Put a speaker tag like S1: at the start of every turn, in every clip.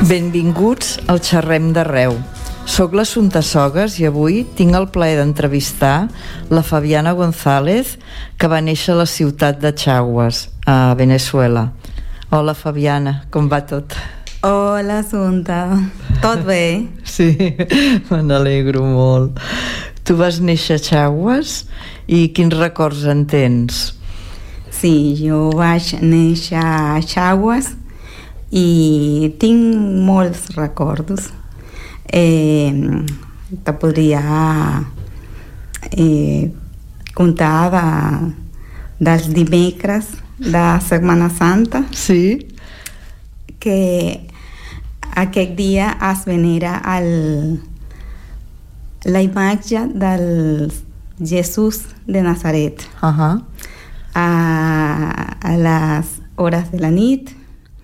S1: Benvinguts al Xerrem d'Arreu. Soc l'Assumpta Sogues i avui tinc el plaer d'entrevistar la Fabiana González, que va néixer a la ciutat de Chaguas, a Venezuela. Hola Fabiana, com va tot?
S2: Hola Assumpta, tot bé?
S1: Sí, me n'alegro molt. Tu vas néixer a Chaguas i quins records en tens?
S2: Sí, jo vaig néixer a Chaguas i tinc molts records. Te podria contar dels dimecres de Setmana Santa.
S1: Sí?
S2: Que aquest dia es venera la imatge del Jesús de Nazaret. A les hores de la nit,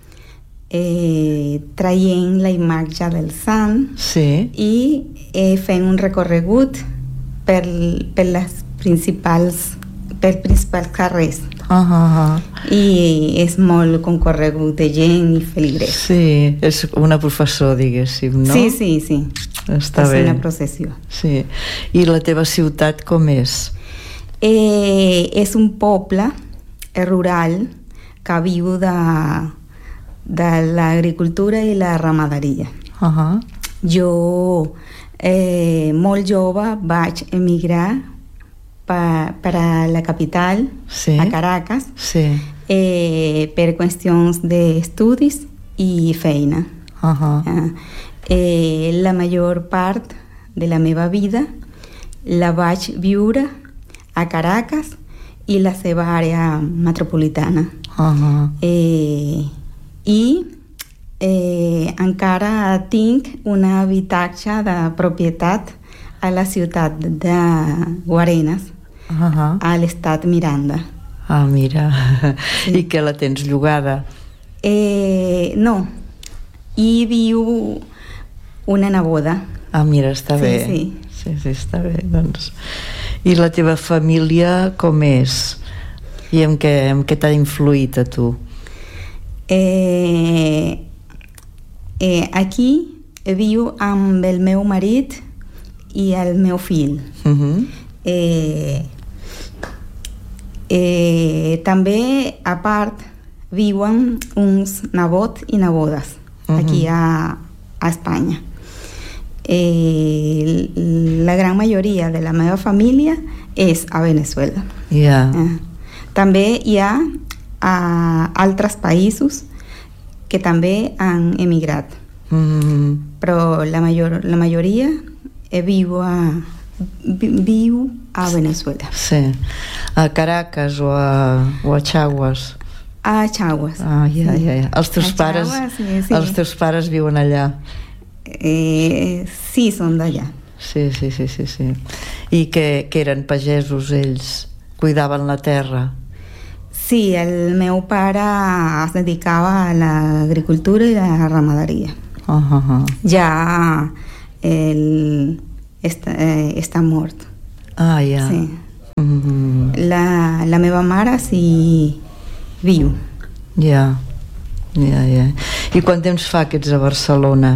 S2: traient la imatge del sant,
S1: sí,
S2: i fent un recorregut per les principals carrers. I és molt concorregut de gent i feligrers.
S1: Sí, és una processó, diguéssim, no?
S2: Sí.
S1: Està bé.
S2: És una processió.
S1: Sí. I la teva ciutat com és?
S2: És un poble rural que viu de l'agricultura i la ramaderia. Jo, molt jove, vaig emigrar per a la capital,
S1: sí,
S2: a Caracas,
S1: sí,
S2: per qüestions d'estudis i feina. La major part de la meva vida la vaig viure a Caracas i la seva àrea metropolitana. I encara tinc un habitatge de propietat a la ciutat de Guarenas, a l'estat Miranda.
S1: Ah, mira. Sí. I que la tens llogada?
S2: No, hi viu una neboda.
S1: Ah, mira, està bé. Sí, està bé, doncs. I la teva família com és? I en què t'ha influït a tu?
S2: Aquí viu amb el meu marit i el meu fill. També, a part, viuen uns nebots i nebodes aquí a Espanya. La gran majoria de la meva família és a Venezuela. També hi ha altres països que també han emigrat, però la majoria viu a Venezuela.
S1: Sí. A Caracas o a Chaguas?
S2: A Chaguas.
S1: Ja. Els teus pares viuen allà?
S2: Sí, són d'allà.
S1: Sí. I que eren pagesos ells? Cuidaven la terra?
S2: Sí, el meu pare es dedicava a l'agricultura i la ramaderia. Ja està mort.
S1: Ah, ja.
S2: Sí. La meva mare sí viu.
S1: Ja. I quant temps fa que ets a Barcelona?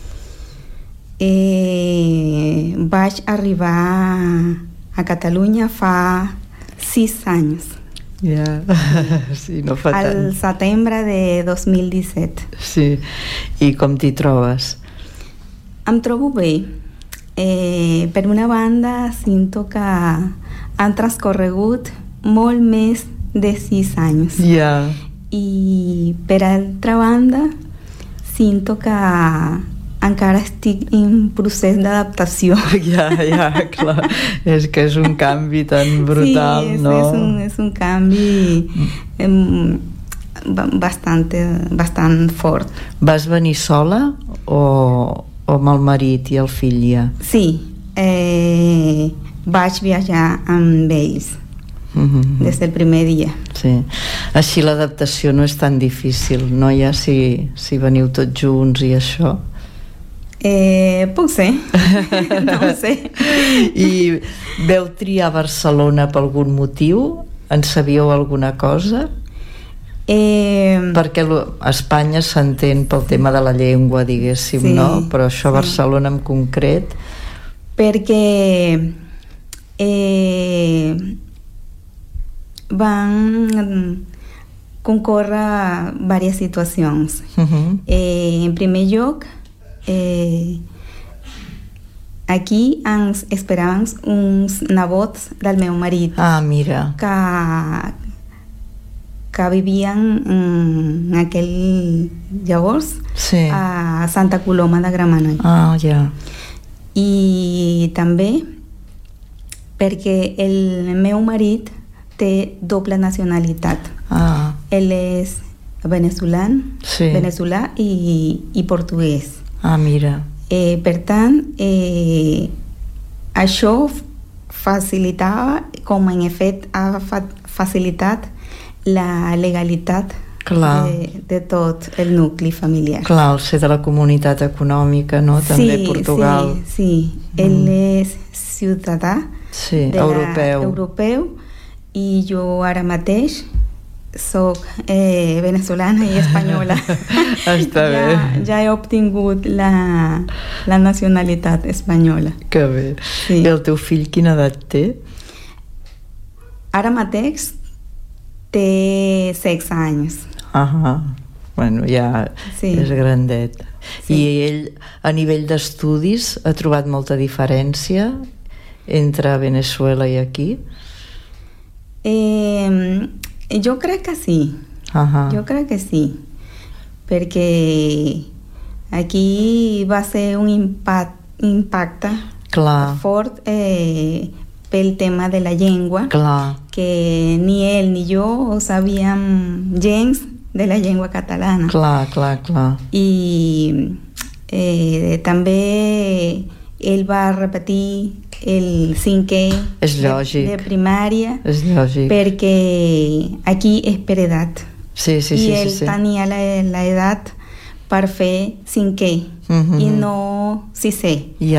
S2: Vaig arribar a Catalunya fa 6 anys.
S1: Sí, no fa tant.
S2: Al setembre de 2017.
S1: Sí. I com t'hi trobes?
S2: Em trobo bé. Per una banda, sento que han transcorregut molt més de 6 anys. I per altra banda, sento que encara estic en procés d'adaptació.
S1: Clar. És que és un canvi tan brutal, no?
S2: Sí, és un canvi bastant fort.
S1: Vas venir sola o amb el marit i el fill ja?
S2: Sí, vaig viatjar amb ells des del primer dia.
S1: Sí. Així l'adaptació no és tan difícil, no? Ja si veniu tots junts i això.
S2: Puc ser, no ho sé.
S1: I veu triar Barcelona per algun motiu? En sabíeu alguna cosa? Perquè a Espanya s'entén pel tema de la llengua, diguéssim, sí, no? Però això a Barcelona en concret...
S2: Perquè van concórrer diverses situacions. En primer lloc, aquí ens esperaven uns nebots del meu marit.
S1: Mira.
S2: Que vivien en aquell llavors a Santa Coloma de Gramenet.
S1: Ja.
S2: I també perquè el meu marit té doble nacionalitat. Ell és veneçolà i portuguès.
S1: Mira.
S2: Per tant, això facilitava, com en efecte ha facilitat la legalitat de tot el nucli familiar.
S1: Clar, el ser de la comunitat econòmica, no? També Portugal.
S2: Sí. Ell és ciutadà europeu i jo ara mateix soc veneçolana i espanyola.
S1: Està bé.
S2: Ja he obtingut la nacionalitat espanyola.
S1: Que bé. I el teu fill quina edat té?
S2: Ara mateix té 16 anys.
S1: Bueno, ja és grandet. I ell, a nivell d'estudis, ha trobat molta diferència entre Veneçuela i aquí?
S2: Jo crec que sí. Jo crec que sí. Perquè aquí va ser un impacte fort pel tema de la llengua, que ni ell ni jo sabíem gens de la llengua catalana.
S1: Clar.
S2: I també ell va repetir el 5è de primària.
S1: És lògic.
S2: Perquè aquí és per edat.
S1: Sí.
S2: I ell tenia l'edat per fer 5è i no 6è.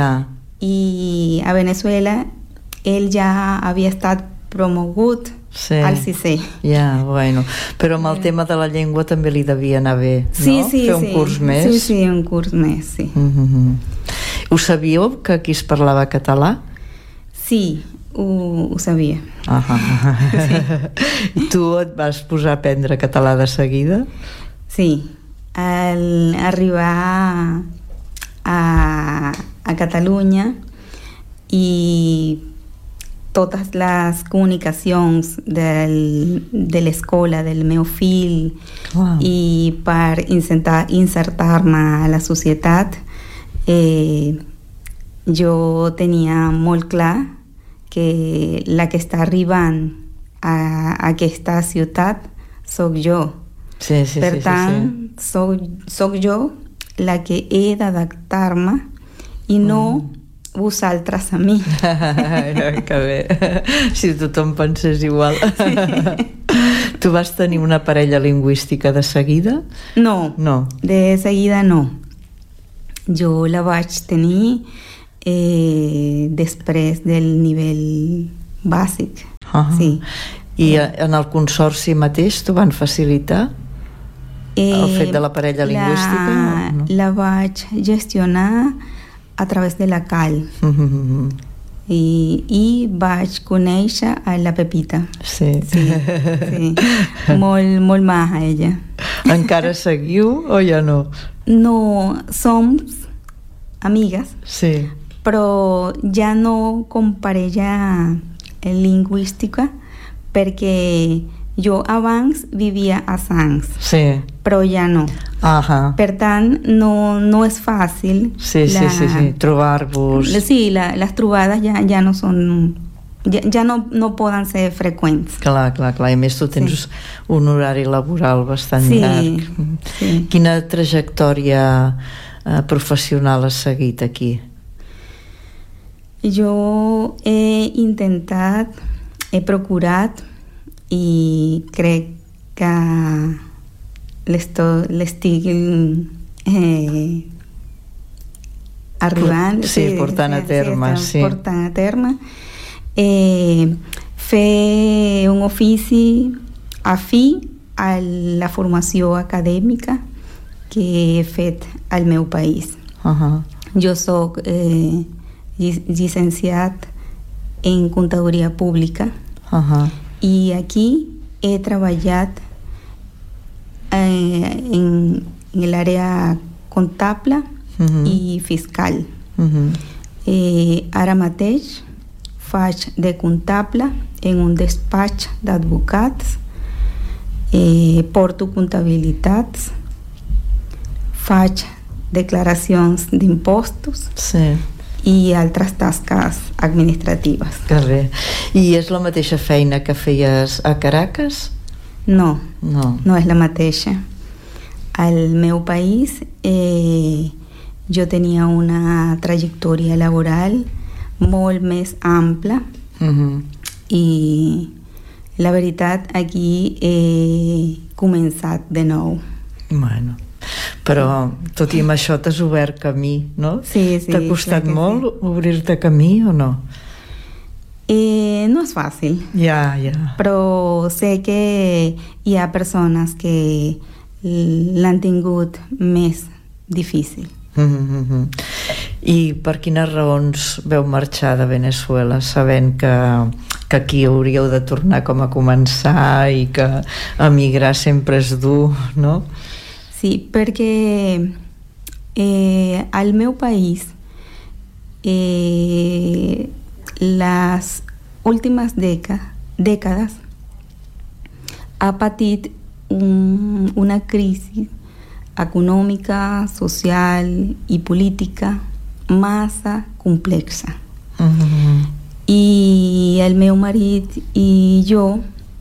S2: I a Veneçuela ell ja havia estat promogut al 6è.
S1: Bueno. Però amb el tema de la llengua també li devia anar bé, no? Fer un curs més.
S2: Sí, un curs més, sí.
S1: Ho sabíeu que aquí es parlava català?
S2: Sí, ho sabia.
S1: Tu et vas posar a aprendre català de seguida?
S2: Sí. Al arribar a Catalunya i totes les comunicacions de l'escola del meu fill i per insertar-me a la societat, jo tenia molt clar que la que està arribant a aquesta ciutat soc jo. Per tant, soc jo la que he d'adaptar-me i no vosaltres a mi.
S1: Que bé. Si tothom pensés igual. Tu vas tenir una parella lingüística de seguida?
S2: No. De seguida no. Jo la vaig tenir després del nivell bàsic. Sí.
S1: I en el consorci mateix t'ho van facilitar? El fet de la parella lingüística?
S2: La vaig gestionar a través de la CAL. I vaig conèixer a la Pepita. Sí. Molt maja ella.
S1: Encara seguiu o ja no?
S2: No, som amigues, però ja no com parella lingüística, perquè jo abans vivia a Sants, però ja no. Per tant, no és fàcil
S1: trobar-vos.
S2: Sí, les trobades ja no són, ja no poden ser freqüents.
S1: Clar, i a més tu tens un horari laboral bastant llarg. Quina trajectòria professional has seguit aquí?
S2: Jo he intentat, he procurat i crec que l'estic arribant,
S1: portant a terme,
S2: fer un ofici afí a la formació acadèmica que he fet al meu país. Jo soc llicenciat en Contadoria Pública i aquí he treballat en l'àrea comptable i fiscal. Ara mateix faig de comptable en un despatx d'advocats, porto comptabilitats, faig declaracions d'impostos i altres tasques administratives.
S1: Que bé. I és la mateixa feina que feies a Caracas?
S2: No és la mateixa. Al meu país jo tenia una trajectòria laboral molt més ampla i la veritat aquí he començat de nou.
S1: Bueno, però tot i amb això t'has obert camí, no?
S2: Sí.
S1: T'ha costat molt obrir-te camí o no?
S2: No és fàcil.
S1: Ja.
S2: Però sé que hi ha persones que l'han tingut més difícil.
S1: I per quines raons veu marxar de Venezuela sabent que aquí hauríeu de tornar com a començar i que emigrar sempre és dur, no?
S2: Sí, perquè al meu país les últimes dècades ha patit una crisi econòmica, social i política massa complexa. I el meu marit i jo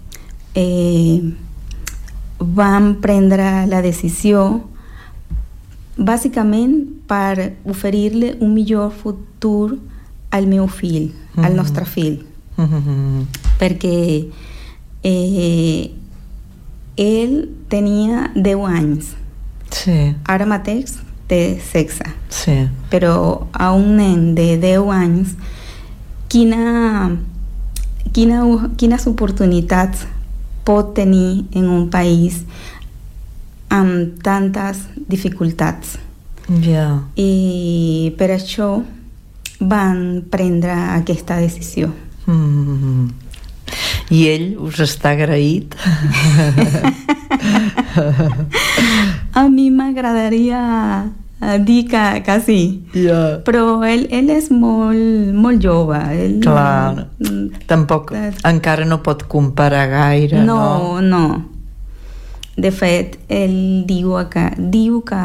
S2: vam prendre la decisió bàsicament per oferir-li un millor futur al meu fill, al nostre fill, perquè ell tenia 10 anys.
S1: Sí.
S2: Ara mateix té 16.
S1: Sí.
S2: Però a un nen de 10 anys, quines oportunitats pot tenir en un país amb tantes dificultats?
S1: Ja.
S2: I per això van prendre aquesta decisió.
S1: I ell us està agraït?
S2: A mi m'agradaria dir que sí, però ell és molt jove.
S1: Clar, tampoc encara no pot comparar gaire, no?
S2: No. De fet, ell diu que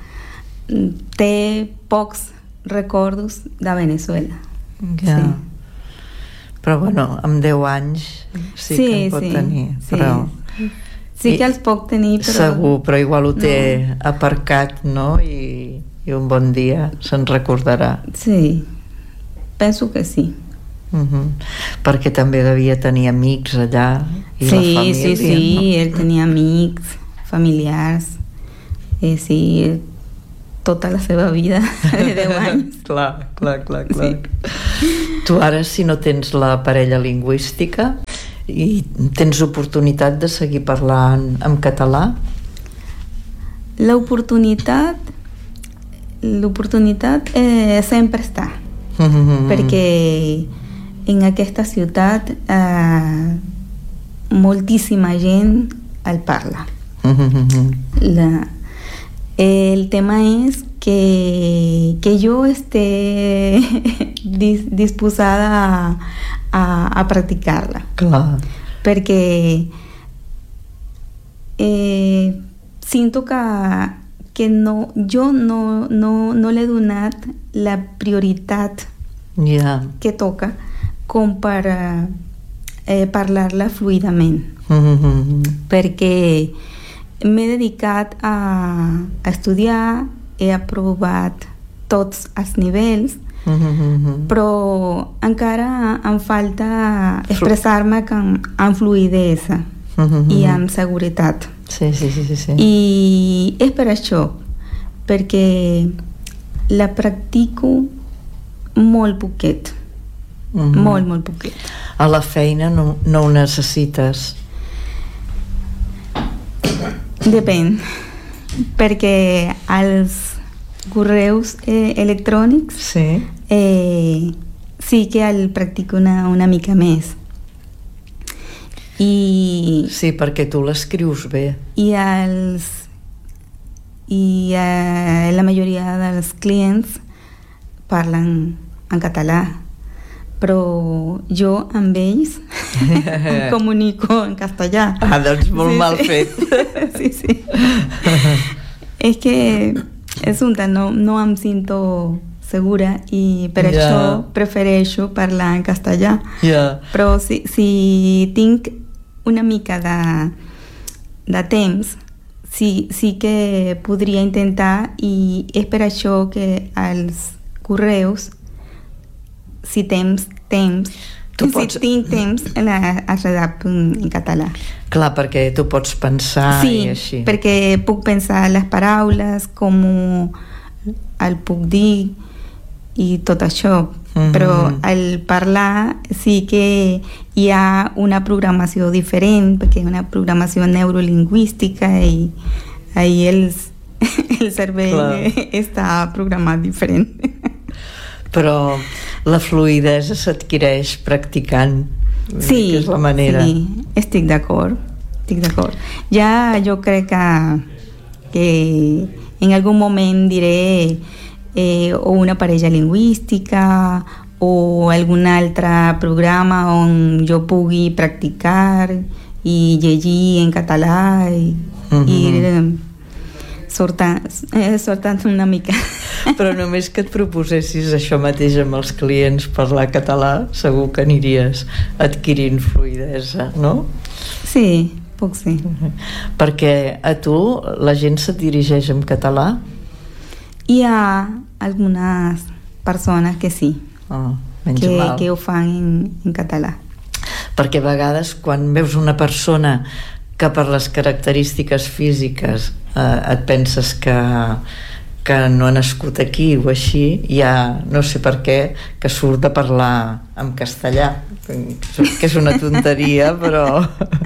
S2: té pocs records de Venezuela.
S1: Ja. Sí. Però bueno, amb 10 anys sí que en pot tenir. Però...
S2: Sí que els pot tenir, però...
S1: Segur, però igual ho té aparcat, no? I un bon dia se'n recordarà.
S2: Sí, penso que sí.
S1: Perquè també devia tenir amics allà i la família.
S2: Sí, ell tenia amics, familiars, sí, tota la seva vida de 10 anys.
S1: Clar. Sí. Tu ara, si no tens la parella lingüística i tens oportunitat de seguir parlant en català?
S2: L'oportunitat sempre està, perquè en aquesta ciutat moltíssima gent el parla. El tema és que jo esté disposada a practicar-la.
S1: Clar.
S2: Perquè sento que jo no l'he donat la prioritat que toca com per parlar-la fluidament. Perquè m'he dedicat a estudiar, he aprovat tots els nivells, però encara em falta expressar-me amb fluidesa i amb seguretat.
S1: Sí.
S2: I és per això, perquè la practico molt poquet. Molt poquet.
S1: A la feina no ho necessites?
S2: Depèn, perquè els correus electrònics sí que el practico una mica més.
S1: Sí, perquè tu l'escrius bé.
S2: I la majoria dels clients parlen en català, però jo amb ells em comunico en castellà.
S1: Doncs molt mal fet.
S2: Sí. És que no em sento segura i per això prefereixo parlar en castellà. Però si tinc una mica de temps, sí que podria intentar, i és per això que els correus, si tinc temps, es redacto en català.
S1: Clar, perquè tu pots pensar i així.
S2: Sí, perquè puc pensar les paraules, com el puc dir i tot això. Però al parlar sí que hi ha una programació diferent, perquè és una programació neurolingüística i ahí el cervell està programat diferent.
S1: Però la fluïdesa s'adquireix practicant, que és la manera.
S2: Sí, estic d'acord. Ja jo crec que en algun moment diré o una parella lingüística o algun altre programa on jo pugui practicar i llegir en català i ir sortant una mica.
S1: Però només que et proposessis això mateix amb els clients, parlar català, segur que aniries adquirint fluïdesa, no?
S2: Sí, puc ser.
S1: Perquè a tu la gent se't dirigeix en català?
S2: Hi ha algunes persones que sí, que ho fan en català.
S1: Perquè a vegades quan veus una persona que per les característiques físiques et penses que no ha nascut aquí o així, ja no sé per què, que surt a parlar en castellà, que és una tonteria, però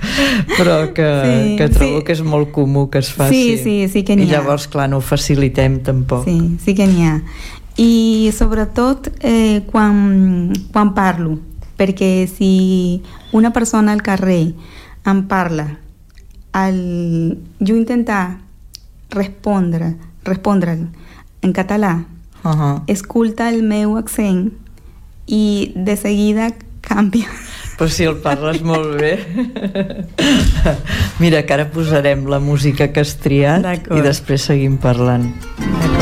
S1: que trobo que és molt comú que es faci.
S2: Sí que n'hi ha.
S1: I llavors, clar, no ho facilitem tampoc.
S2: Sí que n'hi ha. I sobretot quan parlo, perquè si una persona al carrer em parla, jo intentar respondre'l en català, escolta el meu accent i de seguida canvia.
S1: Però si el parles molt bé. Mira, que ara posarem la música que has triat i després seguim parlant.